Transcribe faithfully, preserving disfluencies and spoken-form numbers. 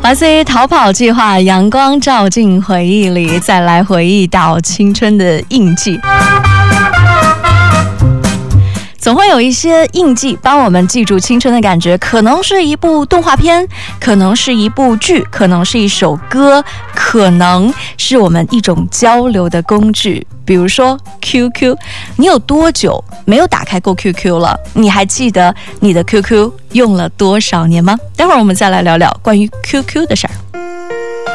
来自于逃跑计划，阳光照进回忆里，再来回忆到青春的印记。总会有一些印记帮我们记住青春的感觉，可能是一部动画片，可能是一部剧，可能是一首歌，可能是我们一种交流的工具，比如说 Q Q。 你有多久没有打开过 Q Q 了？你还记得你的 Q Q 用了多少年吗？待会儿我们再来聊聊关于 Q Q 的事儿。